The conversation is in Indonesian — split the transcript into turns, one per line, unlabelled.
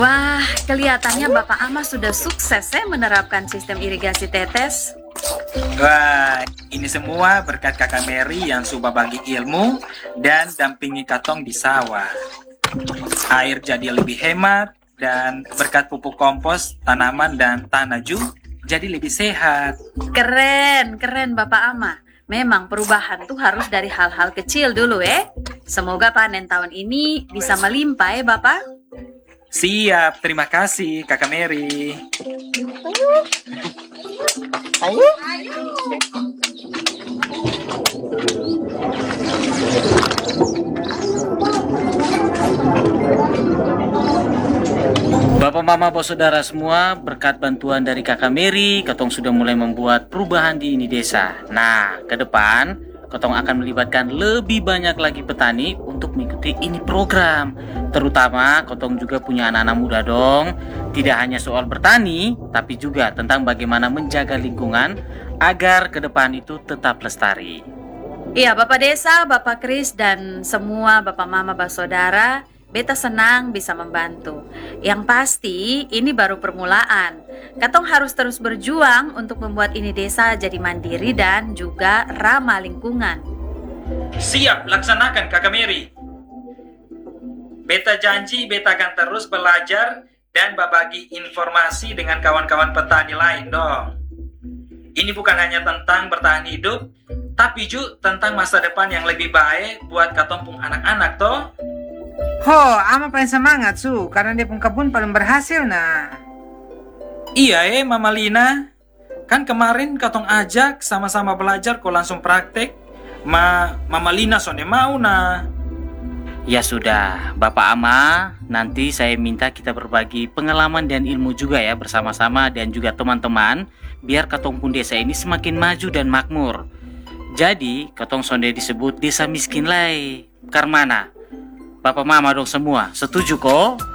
Wah, kelihatannya Bapak Ama sudah sukses ya menerapkan sistem irigasi tetes.
Wah, ini semua berkat Kakak Mary yang suka bagi ilmu dan dampingi Katong di sawah. Air jadi lebih hemat dan berkat pupuk kompos, tanaman dan tanah juga jadi lebih sehat.
Keren, keren Bapak Ama. Memang perubahan tuh harus dari hal-hal kecil dulu ya. Semoga panen tahun ini bisa melimpah ya Bapak.
Siap, terima kasih Kakak Mary.
Ayo.
Bapak Mama Bos Saudara semua, berkat bantuan dari Kakak Mary, Katong sudah mulai membuat perubahan di ini desa. Nah, ke depan Katong akan melibatkan lebih banyak lagi petani untuk mengikuti ini program. Terutama Katong juga punya anak-anak muda dong. Tidak hanya soal bertani, tapi juga tentang bagaimana menjaga lingkungan agar ke depan itu tetap lestari.
Iya Bapak Desa, Bapak Kris, dan semua Bapak Mama Saudara, beta senang bisa membantu. Yang pasti ini baru permulaan. Katong harus terus berjuang untuk membuat ini desa jadi mandiri dan juga ramah lingkungan.
Siap, laksanakan Kakak Mary. Beta janji beta akan terus belajar dan berbagi informasi dengan kawan-kawan petani lain dong. Ini bukan hanya tentang bertahan hidup, tapi juga tentang masa depan yang lebih baik buat katompung anak-anak toh.
Ho, Ama paling semangat su, karena dia pun kebun paling berhasil nah.
Iya Mama Lina. Kan kemarin katong ajak sama-sama belajar kok langsung praktek. Mama Lina sonde mau nah.
Ya sudah, Bapak Ama, nanti saya minta kita berbagi pengalaman dan ilmu juga ya bersama-sama dan juga teman-teman, biar Katong pun desa ini semakin maju dan makmur. Jadi, Katong sonde disebut desa miskin lai. Karmana? Bapak Mama dong semua, setuju kok?